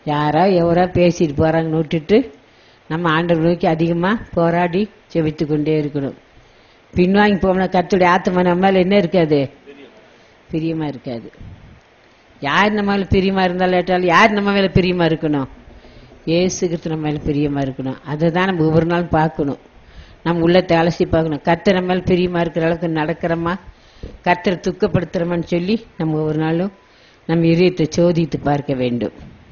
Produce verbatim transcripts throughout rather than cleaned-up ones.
யாரோ எவரோ பேசிட்டு போறாங்கன்னு விட்டுட்டு நம்ம ஆண்டவர் நோக்கி அதிகமா போராடி செபித்து கொண்டே இருக்கணும். பின்வாங்கி போன கர்த்தருடைய ஆத்மா நம்ம மேல என்ன இருக்காது, பிரியமா இருக்காது. யார் நம்ம மேல பிரியமா இருந்தாலும் ஏற்றாலும் யார் நம்ம மேல பிரியமா இருக்கணும், இயேசு கிறிஸ்து நம்ம மேல பிரியமா இருக்கணும். அதை தான் நம்ம ஒவ்வொரு நாளும் பார்க்கணும். நம்ம உள்ளத்தை அலசி பார்க்கணும். கர்த்தர் நம்ம மேல பிரியமா இருக்கிற அளவுக்கு நடக்கிறோமா, கர்த்தரை துக்கப்படுத்துறோமான்னு சொல்லி நம்ம ஒவ்வொரு நாளும் நம்ம இதயத்தை சோதித்து பார்க்க வேண்டும்.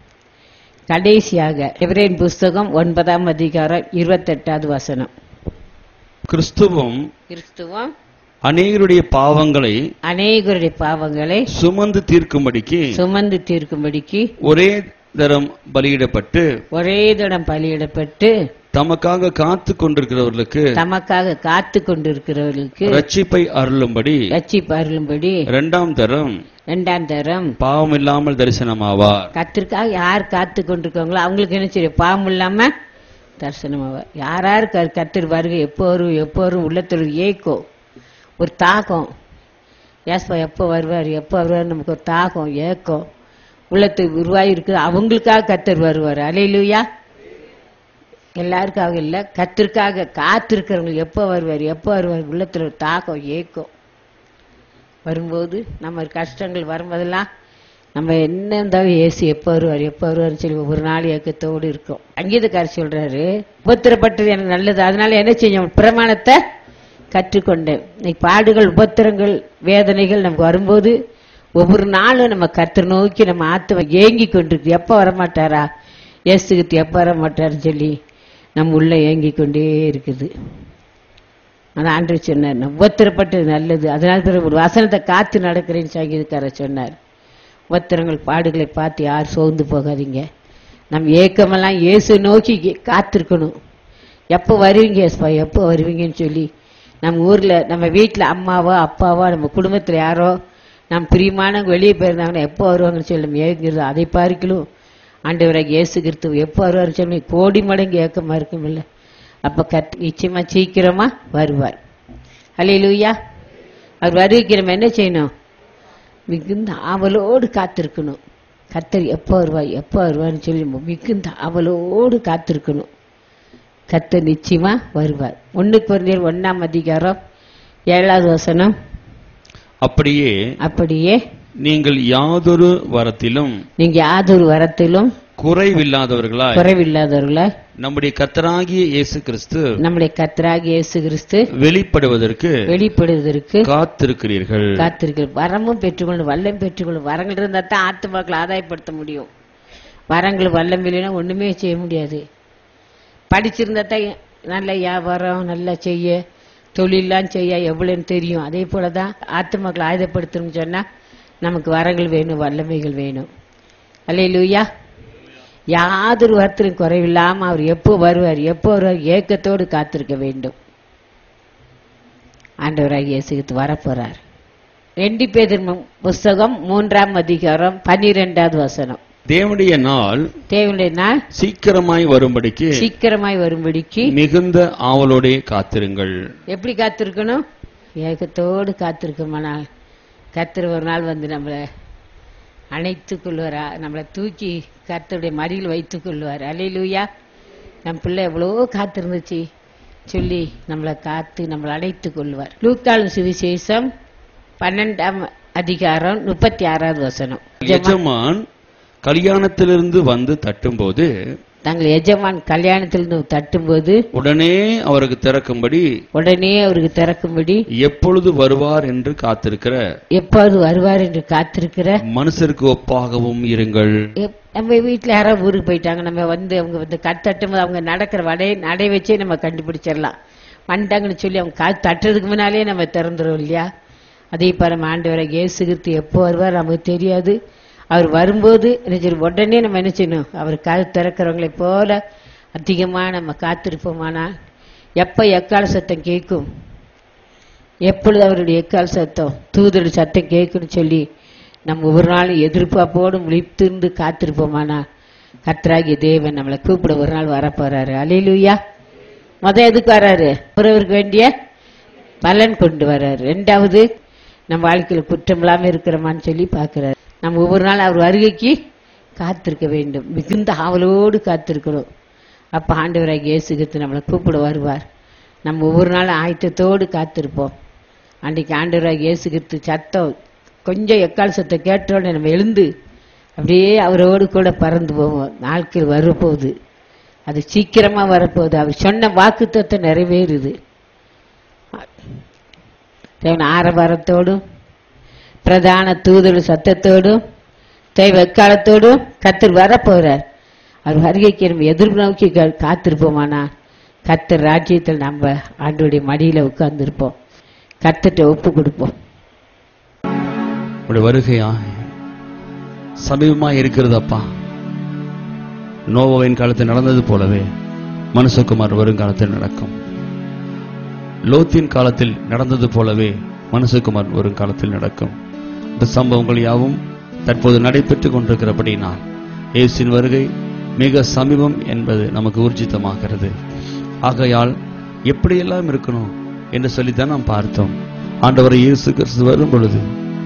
கடைசியாக எபிரேயர் புஸ்தகம் ஒன்பதாம் அதிகாரம் இருபத்தி எட்டாவது வசனம். கிறிஸ்துவும் கிறிஸ்துவம் அநேகருடைய பாவங்களை அநேகருடைய பாவங்களை சுமந்து தீர்க்கும்படிக்கு சுமந்து தீர்க்கும்படிக்கு ஒரே தரம் பலியிடப்பட்டு ஒரே தடம் பலியிடப்பட்டு தமக்காக காத்து கொண்டிருக்கிறவர்களுக்கு தமக்காக காத்து கொண்டிருக்கிறவர்களுக்கு ரட்சிப்பை அருளும்படி ரட்சிப்பு அருளும்படி இரண்டாம் தரம் இரண்டாம் தரம் பாவம் இல்லாமல் தரிசனமாவார். கத்திற்காக யார் காத்து கொண்டிருக்காங்களோ அவங்களுக்கு என்ன செய்யும், பாவம் இல்லாம தரிசனமாவார். யாராரு கத்திர வருகை எப்போ வரும் எப்போ வரும் உள்ளத்துல ஒரு ஏக்கம், ஒரு தாக்கம். ஏசப்பா எப்போ வருவார் எப்போ வருவார் நமக்கு ஒரு தாக்கம் ஏக்கம் உள்ளத்துக்கு உருவாகி இருக்குது. அவங்களுக்காக கத்தர் வருவார். அல்லேலூயா. எல்லாருக்காக இல்ல, கத்திற்காக காத்திருக்கிறவங்களுக்கு எப்போ வருவார் எப்போ வருவார் உள்ளத்துல ஒரு தாக்கம் ஏக்கம் வரும்போது நம்ம கஷ்டங்கள் வரும்போதெல்லாம் நம்ம என்ன இருந்தாலும் ஏசு எப்போ வருவார் எப்போ வருவார் சொல்லி ஒரு நாள் ஏக்கத்தோடு இருக்கும். அங்கீதக்காரர் சொல்றாரு, உபத்திரப்பட்டது எனக்கு நல்லது, அதனால என்ன செய்யும், பிரமாணத்தை கற்றுக்கொண்டேன். இன்னைக்கு பாடுகள் உபத்திரங்கள் வேதனைகள் நமக்கு வரும்போது ஒவ்வொரு நாளும் நம்ம கர்த்தரை நோக்கி நம்ம ஆத்துவ ஏங்கி கொண்டிருக்கு. எப்போ வரமாட்டாரா ஏசுகிட்டு எப்போ வரமாட்டாருன்னு சொல்லி நம்ம உள்ள ஏங்கி கொண்டே இருக்குது. ஆனா ஆண்டவர் சொன்னார், உபத்திரப்பட்டது நல்லது, அதனால பிறகு ஒரு வசனத்தை காத்து நடக்கிறேன்னு சங்கீதக்காரர் சொன்னார். உபத்திரங்கள் பாடுகளை பார்த்து யார் சோர்ந்து போகாதீங்க. நம்ம ஏக்கமெல்லாம் இயேசு நோக்கி காத்திருக்கணும். எப்போ வருவீங்க ஏசப்பா எப்போ வருவீங்கன்னு சொல்லி நம்ம ஊர்ல நம்ம வீட்டுல அம்மாவோ அப்பாவோ நம்ம குடும்பத்துல யாரோ நம்ம பிரியமானவங்க வெளியே போயிருந்தாங்கன்னா எப்போ வருவாங்கன்னு சொல்லி நம்ம ஏங்குறது. அதை பார்க்கலும் ஆண்டவராக இயேசு கிறிஸ்து எப்போ வருவாருன்னு சொல்லி கோடி மடங்கு ஏக்கமா இருக்கும் இல்ல. அப்ப கத் நிச்சயமா சீக்கிரமா வருவார். அல்லேலூயா. அவர் வருகைக்கு நம்ம என்ன செய்யணும், மிகுந்த ஆவலோடு காத்திருக்கணும். கர்த்தர் எப்போ வருவார் எப்போ வருவார்னு சொல்லி மிகுந்த ஆவலோடு காத்திருக்கணும். கர்த்தர் நிச்சயமா வருவார். ஒன்னு கொரிந்தியர் ஒன்னாம் அதிகாரம் ஏழாவது வசனம். அப்படியே அப்படியே நீங்கள் யாதொரு வரத்திலும் நீங்க யாதொரு வரத்திலும் குறைவில்லாதவர்களாய் குறைவில்லாதவர்களாய் நம்முடைய கர்த்தராகிய இயேசு கிறிஸ்து நம்முடைய கர்த்தராகிய இயேசு கிறிஸ்து வெளிப்படுவதற்கு வெளிப்படுவதற்கு காத்திருக்கிறீர்கள். காத்திருக்கிறீர்கள். வரமும் பெற்றுக்கொள்ளும் வல்லம் பெற்றுக்கொள்ளும். வரங்கள் இருந்தா தான் ஆத்துமாக்களை ஆதாயப்படுத்த முடியும். வரங்கள் வல்லம் இல்லைன்னா ஒண்ணுமே செய்ய முடியாது. படிச்சிருந்தா தான் நல்ல வியாபாரம் நல்லா செய்ய தொழிலாம் செய்ய எவ்வளவுன்னு தெரியும். அதே போலதான் ஆத்துமாக்களை ஆயுதப்படுத்தணும்னு சொன்னா நமக்கு வரங்கள் வேணும், வல்லமைகள் வேணும். அல்லேலூயா. யாதொரு வார்த்தையும் குறைவில்லாம அவர் எப்போ வருவார் எப்போ வருவார் ஏக்கத்தோடு காத்திருக்க வேண்டும். ஆண்டவராகிய இயேசு கிறிஸ்து வரப்போறார். ரெண்டு பேதுரு புஸ்தகம் மூன்றாம் அதிகாரம் பன்னிரெண்டாவது வசனம். தேவனுடைய நாள் தேவனுடைய நாள் சீக்கிரமாய் வரும்படிக்கு சீக்கிரமாய் வரும்படிக்கு மிகுந்த ஆவலோடே காத்திருங்கள். எப்படி காத்திருக்கணும், ஏக்கத்தோடு காத்திருக்கோமானால் கர்த்தர் ஒரு நாள் வந்து நம்மளை அணைத்துக் கொள்வாரா, நம்மளை தூக்கி கர்த்தருடைய மடியில் வைத்துக் கொள்வார். அல்லேலூயா. நம் பிள்ளை எவ்வளவோ காத்திருந்துச்சு சொல்லி நம்மளை காத்து நம்மளை அணைத்துக் கொள்வார். லூக்காவின் சுவிசேஷம் பன்னெண்டாம் அதிகாரம் முப்பத்தி ஆறாவது வசனம். எஜமான் கல்யாணத்திலிருந்து வந்து தட்டும்போது தங்கள் எஜமான் கல்யாணத்திலிருந்து தட்டும்போது உடனே அவருக்கு திறக்கும்படி உடனே அவருக்கு திறக்கும்படி எப்பொழுது வருவார் என்று காத்திருக்கிற எப்பொழுது வருவார் என்று காத்திருக்கிற மனுஷருக்கு ஒப்பாகவும் இருங்கள். நம்ம வீட்டுல யாராவது ஊருக்கு போயிட்டாங்க, நம்ம வந்து அவங்க வந்து கத்தட்டும் போது அவங்க நடக்கிற வடை நடை வச்சே நம்ம கண்டுபிடிச்சிடலாம். வந்துட்டாங்கன்னு சொல்லி அவங்க காத்து தட்டுறதுக்கு முன்னாலே நம்ம திறந்துடும் இல்லையா. அதே பாரு ஆண்டவராகிய இயேசு கிறிஸ்து எப்போ வருவார் நமக்கு தெரியாது. அவர் வரும்போது உடனே நம்ம என்ன செய்யணும், அவர் காது திறக்கிறவங்களை போல அதிகமா நம்ம காத்திருப்போமானா எப்ப எக்கால சத்தம் கேட்கும், எப்பொழுது அவருடைய எக்கால சத்தம் தூதருடைய சத்தம் கேட்கும்னு சொல்லி நம்ம ஒரு நாள் எதிர்பார்ப்போடு முழித்திருந்து காத்திருப்போமானா கர்த்தராகிய தேவன் நம்மளை கூப்பிட ஒரு நாள் வரப்போறாரு. அல்லேலூயா. முத எதுக்கு வர்றாரு, ஒருவருக்கு வேண்டிய பலன் கொண்டு வர்றாரு. ரெண்டாவது நம்ம வாழ்க்கையில குற்றம் இல்லாம இருக்கிறோமான்னு சொல்லி பாக்குறாரு. நம்ம ஒவ்வொரு நாள் அவர் வருகைக்கு காத்திருக்க வேண்டும். மிகுந்த ஆவலோடு காத்திருக்கிறோம். அப்ப ஆண்டவராகிய இயேசு கிறிஸ்து நம்மளை கூப்பிட வருவார். நம்ம ஒவ்வொரு நாளும் ஆயத்தத்தோடு காத்திருப்போம். அன்றைக்கு ஆண்டவராகிய இயேசு கிறிஸ்து சத்தம் கொஞ்சம் எக்கால் சத்தம் கேட்டோட நம்ம எழுந்து அப்படியே அவரோடு கூட பறந்து போவோம். நாட்கள் வரப்போகுது, அது சீக்கிரமா வரப்போகுது. அவர் சொன்ன வாக்குத்தத்தம் நிறைவேறுது. தேவன் ஆரவாரத்தோடும் பிரதான தூதர் சத்தத்தோடும் தெய்வ எக்காலத்தோடும் கர்த்தர் வரப்போறார். அவர் வருகைக்கு நம்ம எதிர்நோக்கி காத்திருப்போமானா கர்த்தர் ராஜ்யத்தில் நம்ம ஆண்டோடைய மடியில உட்கார்ந்துருப்போம். கர்த்தர்ட்ட ஒப்பு கொடுப்போம். வருகையா சமீபமா இருக்கிறது அப்பா. நோவாவின் காலத்தில் நடந்தது போலவே மனுஷகுமார் வருங்காலத்தில் நடக்கும். லோத்தின் காலத்தில் நடந்தது போலவே மனுஷகுமார் வருங்காலத்தில் நடக்கும். இந்த சம்பவங்கள் யாவும் தற்போது நடைபெற்றுக் கொண்டிருக்கிறபடினால் இயேசுவின் வருகை மிக சமீபம் என்பது நமக்கு ஊர்ஜிதமாகிறது. ஆகையால் எப்படியெல்லாம் இருக்கணும் என்று சொல்லித்தான் நாம் பார்த்தோம். ஆண்டவர் இயேசு கிறிஸ்து வரும் பொழுது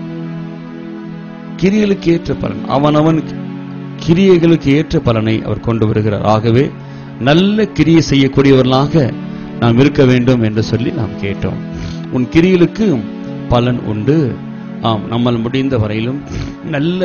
கிரியைகளுக்கு ஏற்ற பலன், அவனவன் கிரியைகளுக்கு ஏற்ற பலனை அவர் கொண்டு வருகிறார். ஆகவே நல்ல கிரியை செய்யக்கூடியவர்களாக நாம் இருக்க வேண்டும் என்று சொல்லி நாம் கேட்டோம். உன் கிரியைகளுக்கு பலன் உண்டு. ஆம், நம்மால் முடிந்த வரையிலும் நல்ல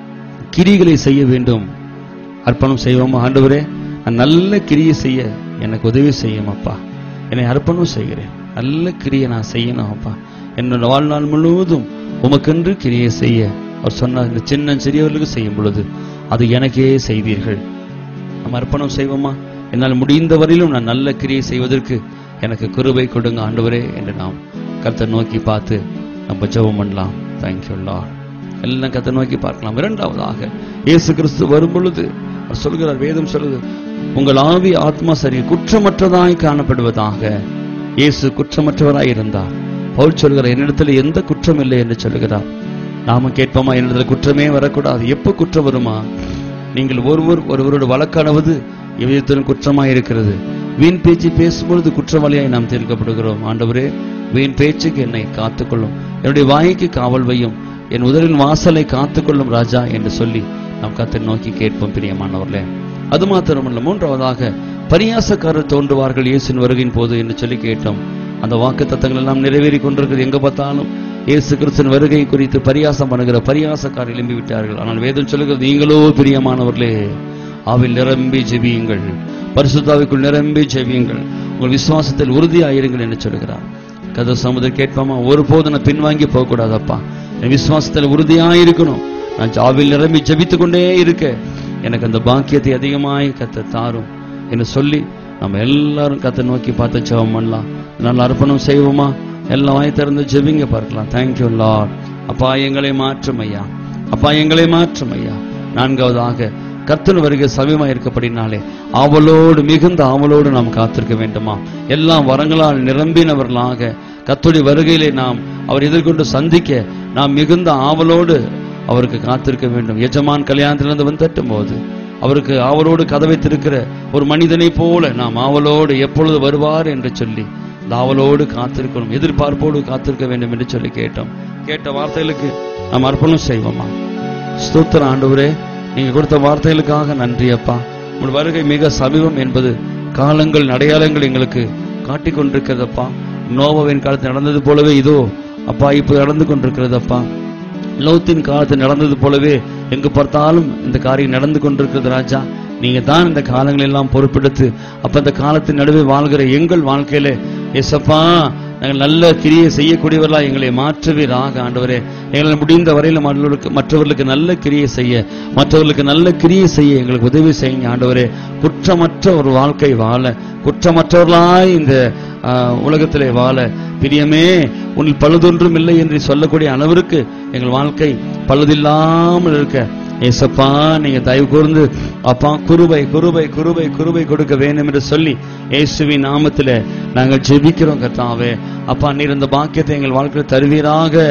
கிரிகளை செய்ய வேண்டும். அர்ப்பணம் செய்வோம். ஆண்டவரே, நான் நல்ல கிரியை செய்ய எனக்கு உதவி செய்யும் அப்பா. என்னை அர்ப்பணம் செய்கிறேன். நல்ல கிரியை நான் செய்யணும் அப்பா. என்னோட வாழ்நாள் முழுவதும் உமக்கென்று கிரியை செய்ய அவர் சொன்னார். இந்த சின்ன சிறியவர்களுக்கு செய்யும் பொழுது அது எனக்கே செய்வீர்கள். நம்ம அர்ப்பணம் செய்வோமா? என்னால் முடிந்த வரையிலும் நான் நல்ல கிரியை செய்வதற்கு எனக்கு கிருபை கொடுங்க ஆண்டவரே என்று நாம் கர்த்தர் நோக்கி பார்த்து நம்ம ஜெபம் பண்ணலாம். Thank you Lord. எல்லாம் கர்த்தர் நோக்கி பார்க்கலாம். இரண்டாவதாக இயேசு கிறிஸ்து வரும் பொழுது அவர் சொல்கிறார், வேதம் சொல்லுது, உங்கள் ஆவி ஆத்மா சரி குற்றமற்றதாய் காணப்படுவதாக. இயேசு குற்றமற்றவராய் இருந்தார். பவுல் சொல்கிறார், என்னிடத்தில் எந்த குற்றம் இல்லை என்று சொல்கிறார். நாம கேட்போமா, என்னிடத்தில் குற்றமே வரக்கூடாது. எப்ப குற்றம் வருமா? நீங்கள் ஒருவர் ஒருவரோடு வழக்காடுவது எவ்விதத்திலும் குற்றமாய் இருக்கிறது. வீண் பேச்சு பேசும்பொழுது குற்றவாளியாய் நாம் தீர்க்கப்படுகிறோம். ஆண்டவரே, வீண் பேச்சுக்கு என்னை காத்துக்கொள்ளும், என்னுடைய வாய்க்கு காவல் வையும், என் உதரின் வாசலை காத்துக்கொள்ளும் ராஜா என்று சொல்லி நாம் கர்த்தரை நோக்கி கேட்போம். பிரியமானவர்களே, அது மாத்திரமல்ல, மூன்றாவதாக பரியாசக்காரர் தோன்றுவார்கள் இயேசுவின் வருகையின் போது என்று சொல்லி கேட்டோம். அந்த வாக்கு தத்தங்கள் எல்லாம் நிறைவேறி கொண்டிருக்கிறது. எங்க பார்த்தாலும் இயேசு கிறிஸ்துவின் வருகை குறித்து பரியாசம் பண்ணுகிற பரியாசக்காரர் எழும்பி விட்டார்கள். ஆனால் வேதம் சொல்லுகிறது, நீங்களோ பிரியமானவர்களே ஆவில் நிரம்பி ஜெபியுங்கள், பரிசுத்தாவிக்குள் நிரம்பி ஜெபியுங்கள், உங்கள் விசுவாசத்தில் உறுதியாயிருங்கள் என்று சொல்கிறார். கதை சமுதிரம் கேட்பாமா, ஒருபோது நான் பின்வாங்கி போக கூடாதப்பா. என் விசுவாசத்தில் உறுதியாயிருக்கணும். நான் ஆவில் நிரம்பி ஜெபித்துக் கொண்டே இருக்க எனக்கு அந்த பாக்கியத்தை அதிகமாய் கத்த தாரும் என்று சொல்லி நம்ம எல்லாரும் கத்தை நோக்கி பார்த்து ஜெபம் பண்ணலாம். நல்ல அர்ப்பணம் செய்வோமா? எல்லாம் வாய் திறந்து ஜெபிங்க பார்க்கலாம். Thank you Lord. அப்பா, எங்களை மாற்றும் ஐயா. அப்பா, எங்களை மாற்றும் ஐயா. நான்காவதாக கர்த்தர் வருகை சமீபமா இருக்கப்படினாலே ஆவலோடு, மிகுந்த ஆவலோடு நாம் காத்திருக்க வேண்டுமா? எல்லாம் வரங்களால் நிரம்பினவர்களாக கர்த்தருடைய வருகையிலே நாம் அவர் எதிர்கொண்டு சந்திக்க நாம் மிகுந்த ஆவலோடு அவருக்கு காத்திருக்க வேண்டும். எஜமான் கல்யாணத்திலிருந்து வந்து தட்டும் போது அவருக்கு ஆவலோடு கதவை திறக்கிற ஒரு மனிதனை போல நாம் ஆவலோடு எப்பொழுது வருவார் என்று சொல்லி ஆவலோடு காத்திருக்கணும், எதிர்பார்ப்போடு காத்திருக்க வேண்டும் என்று சொல்லி கேட்டோம். கேட்ட வார்த்தைகளுக்கு நாம் அர்ப்பணம் செய்வோமா? ஸ்தோத்திர ஆண்டவரே, நீங்க கொடுத்த வார்த்தைகளுக்காக நன்றி அப்பா. உங்கள் வருகை மிக சமீபம் என்பது காலங்கள் அடையாளங்கள் எங்களுக்கு காட்டிக் கொண்டிருக்கிறதப்பா. நோவாவின் காலத்தில் நடந்தது போலவே இதோ அப்பா இப்ப நடந்து கொண்டிருக்கிறதப்பா. லோத்தின் காலத்தில் நடந்தது போலவே எங்கு பார்த்தாலும் இந்த காரியம் நடந்து கொண்டிருக்கிறது ராஜா. நீங்க தான் இந்த காலங்கள் எல்லாம் பொறுப்பெடுத்து அப்ப இந்த காலத்தின் நடுவே வாழ்கிற எங்கள் வாழ்க்கையில ஏசப்பா நாங்கள் நல்ல கிரியை செய்யக்கூடியவர்களா எங்களை மாற்றுவீராக ஆண்டவரே. எங்களால் முடிந்த வரையில மற்றவர்களுக்கு நல்ல கிரியை செய்ய, மற்றவர்களுக்கு நல்ல கிரியை செய்ய எங்களுக்கு உதவி செய்யுங்க ஆண்டவரே. குற்றமற்ற ஒரு வாழ்க்கை வாழ, குற்றமற்றவர்களாய் இந்த உலகத்திலே வாழ பிரியமே உன்னில் பழுதொன்றும் இல்லை என்று சொல்லக்கூடிய அளவிற்கு எங்கள் வாழ்க்கை பழுதில்லாமல் இருக்க ஏசப்பா நீங்க தயவு கூர்ந்து அப்பா குருபை குருபை குருபை குருபை கொடுக்க வேண்டும் என்று சொல்லி இயேசுவின் நாமத்திலே நாங்கள் ஜெபிக்கிறோம் கர்த்தாவே. அப்பா, நீர் இந்த பாக்கியத்தை எங்கள் வாழ்க்கையில் தருவீராக.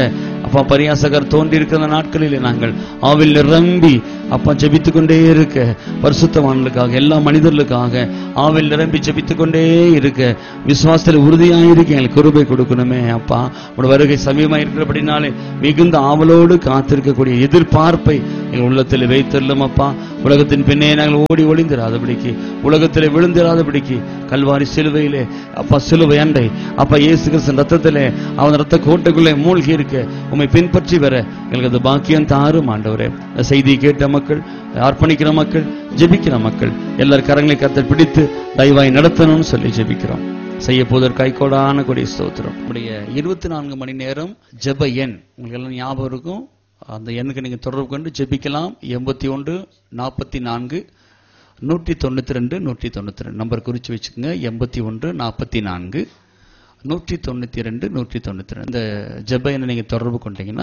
அப்பா பரியாசகர் தோன்றி இருக்கிற நாட்களிலே நாங்கள் ஆவில் நிரம்பி அப்பா ஜெபித்துக் கொண்டே இருக்க, பரிசுத்தவான்களுக்காக எல்லா மனிதர்களுக்காக ஆவில் நிரம்பி ஜெபித்துக் கொண்டே இருக்க, விசுவாசத்தில் உறுதியாயிருக்க எங்களுக்கு கிருபை கொடுக்கணுமே அப்பா. உடைய வருகை சமீபமாக இருக்கிறபடினாலே மிகுந்த ஆவலோடு காத்திருக்கக்கூடிய எதிர்பார்ப்பை எங்கள் உள்ளத்தில் வைத்துள்ளோம் அப்பா. உலகத்தின் பின்னே நாங்கள் ஓடி ஒளிந்திராதபடிக்கு, உலகத்திலே விழுந்திராதபடிக்கு கல்வாரி சிலுவையிலே அப்பா, சிலுவை அண்டை அப்பா இயேசு கிறிஸ்துவின் ரத்தத்திலே அவன் ரத்த கோட்டைக்குள்ளே மூழ்கி இருக்க உம்மை பின்பற்றி வர எங்களுக்கு அது பாக்கியம் தாரும் ஆண்டவரே. செய்தியை கேட்ட மக்கள், அர்ப்பணிக்கிற மக்கள், ஜெபிக்கிற மக்கள் எல்லார் கரங்களை கர்த்தர் பிடித்து தயவாய் நடத்தணும்னு சொல்லி ஜெபிக்கிறோம். செய்ய போவதற்கு கைகோடான கொடி ஸ்தோத்திரம். நம்முடைய இருபத்தி நான்கு மணி நேரம் ஜெப எண் உங்களுக்கு எல்லாம் ஞாபகம் இருக்கும். அந்த எண்ணுக்கு நீங்க தொடர்பு கொண்டு ஜெபிக்கலாம். எண்பத்தி ஒன்று நாற்பத்தி நான்கு நூற்றி தொண்ணூத்தி ரெண்டு நூற்றி தொண்ணூத்தி ரெண்டு நம்பர் குறிச்சு வச்சுக்கோங்க. எண்பத்தி ஒன்று நாற்பத்தி நான்கு நூற்றி தொண்ணூத்தி ரெண்டு நூற்றி தொண்ணூத்தி ரெண்டு இந்த ஜெப எண்ணை நீங்க தொடர்பு கொண்டீங்கன்னா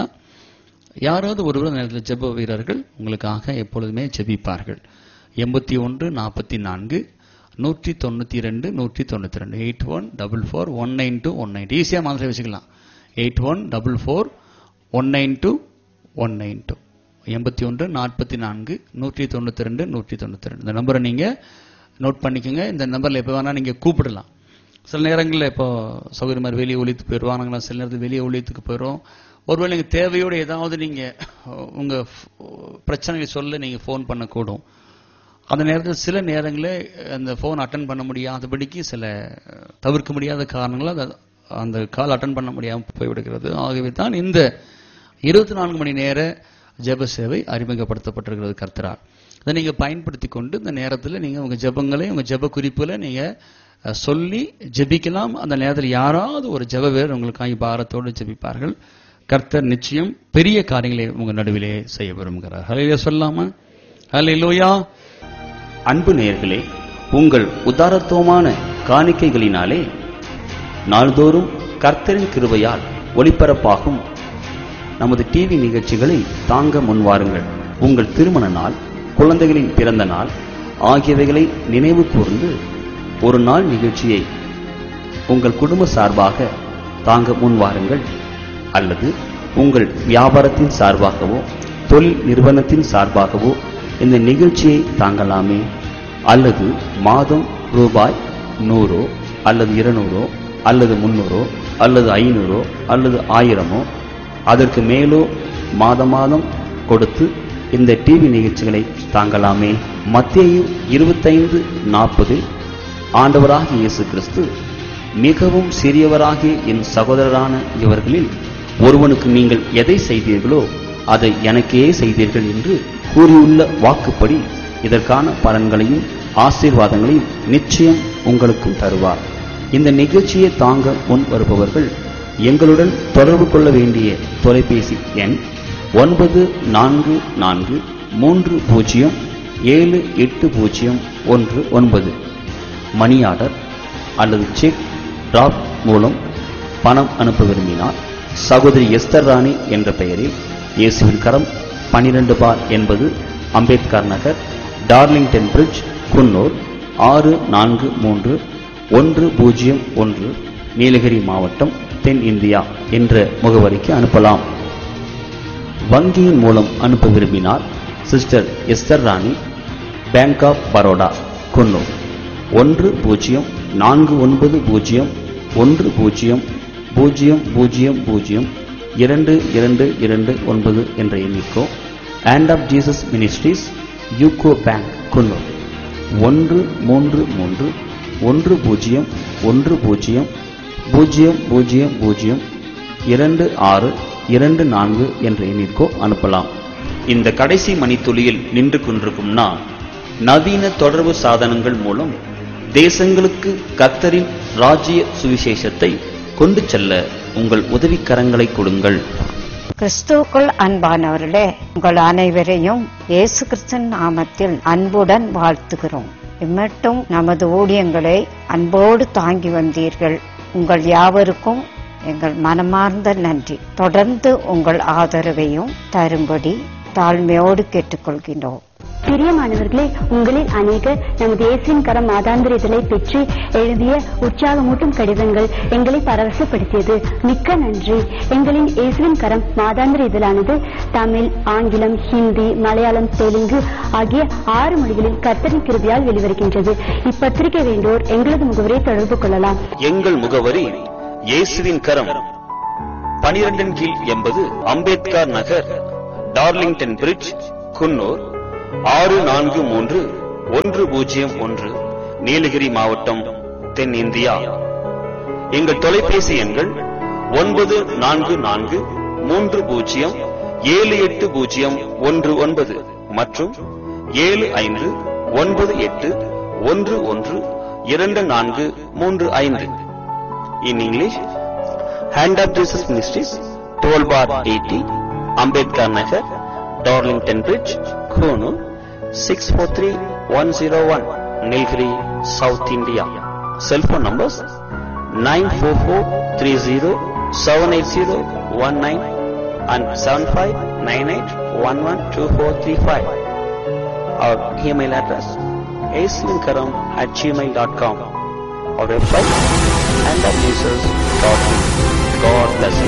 யாராவது ஒருவர் அந்த நேரத்தில் ஜெப வீரர்கள் உங்களுக்காக எப்பொழுதுமே ஜெபிப்பார்கள். எண்பத்தி ஒன்று நாற்பத்தி நான்கு நூற்றி தொண்ணூத்தி ரெண்டு நூற்றி தொண்ணூத்தி ரெண்டு eight one double four one nine two one nine ஈஸியா மாதிரி வச்சுக்கலாம். Eight one double four one nine two one nine two எண்பத்தி ஒன்று நாற்பத்தி நான்கு நூற்றி தொண்ணூத்தி ரெண்டு நூற்றி தொண்ணூத்தி ரெண்டு இந்த நம்பரை நீங்க நோட் பண்ணிக்கோங்க. இந்த நம்பர்ல எப்ப வேணா நீங்க கூப்பிடலாம். சில நேரங்களில் இப்போ சௌகரிய மாதிரி வெளியே ஒழித்துக்கு போயிடுவானுங்களா, சில நேரத்தில் வெளியே ஒழித்துக்கு போயிடும். ஒருவேளை நீங்க தேவையோடு ஏதாவது நீங்க உங்க பிரச்சனைகளை சொல்ல நீங்க போன் பண்ணக்கூடும். அந்த நேரத்தில் சில நேரங்களில் அந்த போன் அட்டன் பண்ண முடியாதபடிக்கு சில தவிர்க்க முடியாத காரணங்களால் அந்த கால் அட்டன் பண்ண முடியாமல் போய்விடுகிறது. ஆகவே தான் இந்த இருபத்தி நான்கு மணி நேர ஜெப சேவை அறிமுகப்படுத்தப்பட்டிருக்கிறது கர்த்தரால். அதை நீங்க பயன்படுத்தி கொண்டு இந்த நேரத்தில் நீங்க உங்க ஜெபங்களை உங்க ஜெப குறிப்புகளை நீங்க சொல்லி ஜெபிக்கலாம். அந்த நேரத்தில் யாராவது ஒரு ஜெப வீரர் உங்களுக்காக பாரத்தோடு ஜெபிப்பார்கள். கர்த்தர் நிச்சயம் பெரிய காரியங்களை உங்க நடுவிலே செய்ய விரும்புகிறார். ஹல்லேலூயா சொல்லாமா? ஹல்லேலூயா. அன்பு நேயர்களே, உங்கள் உதாரத்துவமான காணிக்கைகளினாலே நாள்தோறும் கர்த்தரின் கிருபையால் ஒளிபரப்பாகும் நமது டிவி நிகழ்ச்சிகளை தாங்க முன்வாருங்கள். உங்கள் திருமண நாள், குழந்தைகளின் பிறந்த நாள் ஆகியவைகளை நினைவு கூர்ந்து ஒரு நாள் நிகழ்ச்சியை உங்கள் குடும்ப சார்பாக தாங்க முன்வாருங்கள். அல்லது உங்கள் வியாபாரத்தின் சார்பாகவோ தொழில் நிறுவனத்தின் சார்பாகவோ இந்த நிகழ்ச்சியை தாங்கலாமே. அல்லது மாதம் ரூபாய் நூறோ அல்லது இருநூறோ அல்லது முன்னூறோ அல்லது ஐநூறோ அல்லது ஆயிரமோ அதற்கு மேலோ மாத மாதம் கொடுத்து இந்த டிவி நிகழ்ச்சிகளை தாங்கலாமே. மத்தேயு இருபத்தைந்து நாற்பதில் ஆண்டவராகிய இயேசு கிறிஸ்து, மிகவும் சிறியவராகிய என் சகோதரரான இவர்களில் ஒருவனுக்கு நீங்கள் எதை செய்தீர்களோ அதை எனக்கே செய்தீர்கள் என்று கூறியுள்ள வாக்குப்படி இதற்கான பலன்களையும் ஆசீர்வாதங்களையும் நிச்சயம் உங்களுக்கும் தருவார். இந்த நிகழ்ச்சியை தாங்க முன் வருபவர்கள் எங்களுடன் தொடர்பு கொள்ள வேண்டிய தொலைபேசி எண் ஒன்பது நான்கு நான்கு மூன்று பூஜ்ஜியம் ஏழு எட்டு பூஜ்ஜியம் ஒன்று ஒன்பது. மணி ஆர்டர் அல்லது செக் டிராப் மூலம் பணம் அனுப்ப விரும்பினால் சகோதரி எஸ்தர் ராணி என்ற பெயரில் இயேசுவின் கரம் பனிரெண்டு பார் என்பது அம்பேத்கர் நகர், டார்லிங்டன் பிரிட்ஜ், குன்னூர் ஆறு நான்கு மூன்று ஒன்று பூஜ்ஜியம் ஒன்று, நீலகிரி மாவட்டம், தென் இந்தியா என்ற முகவரிக்கு அனுப்பலாம். வங்கியின் மூலம் அனுப்ப விரும்பினால் sister Esther Rani, bank of Baroda, Coonoor ஒன்று பூஜ்ஜியம் நான்கு ஒன்பது பூஜ்ஜியம் ஒன்று பூஜ்ஜியம் பூஜ்ஜியம் பூஜ்ஜியம் பூஜ்ஜியம் இரண்டு இரண்டு இரண்டு ஒன்பது என்ற எண்ணிக்கோ, hand of Jesus ministries, UCO bank, Coonoor ஒன்று மூன்று மூன்று ஒன்று பூஜ்ஜியம் ஒன்று பூஜ்ஜியம் பூஜ்ஜியம் பூஜ்ஜியம் பூஜ்ஜியம் இரண்டு ஆறு இரண்டு நான்கு என்ற எண்ணிற்கோ அனுப்பலாம். இந்த கடைசி மணித்துளியில் நின்று கொண்டிருக்கும் நான், நவீன தொடர்பு சாதனங்கள் மூலம் தேசங்களுக்கு கர்த்தரின் ராஜ்ய சுவிசேஷத்தை கொண்டு செல்ல உங்கள் உதவிக்கரங்களை கொடுங்கள். கிறிஸ்துவுக்குள் அன்பானவர்களே, உங்கள் அனைவரையும் இயேசு கிறிஸ்துவின் நாமத்தில் அன்புடன் வாழ்த்துகிறோம். இம்மட்டும் நமது ஊழியங்களை அன்போடு தாங்கி வந்தீர்கள். உங்கள் யாவருக்கும் எங்கள் மனமார்ந்த நன்றி. தொடர்ந்து உங்கள் ஆதரவையும் தரும்படி தாழ்மையோடு கேட்டுக்கொள்கின்றோம். பிரியமானவர்களே, உங்களில் அநேகர் நமது இயேசுவின் கரம் மாதாந்திர இதழை பெற்று எழுதிய உற்சாகமூட்டும் கடிதங்கள் எங்களை பரவசப்படுத்தியது. மிக்க நன்றி. எங்களின் இயேசுவின் கரம் மாதாந்திர இதழானது தமிழ், ஆங்கிலம், ஹிந்தி, மலையாளம், தெலுங்கு ஆகிய ஆறு மொழிகளில் கர்த்தரின் கிருபையால் வெளிவருகின்றது. இப்பத்திரிகை வேண்டோர் எங்களது முகவரியை தொடர்பு கொள்ளலாம். எங்கள் முகவரி இயேசுவின் கரம், பனிரெண்டின் கீழ் எண்பது அம்பேத்கர் நகர், டார்லிங்டன் பிரிட்ஜ், குன்னூர் ஆறு நான்கு மூன்று ஒன்று பூஜ்ஜியம் ஒன்று, நீலகிரி மாவட்டம், தென்னிந்தியா. எங்கள் தொலைபேசி எண்கள் ஒன்பது நான்கு நான்கு மூன்று பூஜ்ஜியம் ஏழு எட்டு பூஜ்ஜியம் ஒன்று ஒன்பது மற்றும் ஏழு ஐந்து ஒன்பது எட்டு ஒன்று ஒன்று இரண்டு நான்கு மூன்று ஐந்து. In English, Hand of Jesus Ministries, twelve bar eighty, Ambedkar Nagar, Darlington Bridge, Konoor, six four three one zero one, Nilgiri, South India. Cell phone numbers nine four four three zero seven eight zero one nine and seven five nine eight one one two four three five. Our email address aislinkaram at gmail dot com. Our website hand of jesus dot in. God bless you.